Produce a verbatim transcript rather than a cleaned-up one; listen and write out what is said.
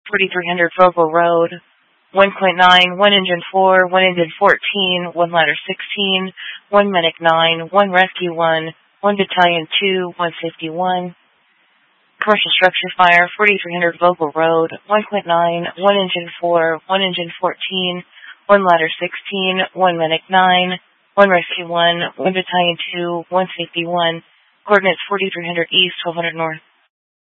forty-three hundred Vogel Road, one point nine, one Engine four, one Engine fourteen, one Ladder sixteen, one Medic nine, one Rescue one, one Battalion two, one fifty-one. Commercial structure fire, forty-three hundred Vogel Road, one point nine, one Engine four, one Engine fourteen, one Ladder sixteen, one Medic nine, one Rescue one, one Battalion two, one fifty-one. Coordinates forty-three hundred East, twelve hundred North.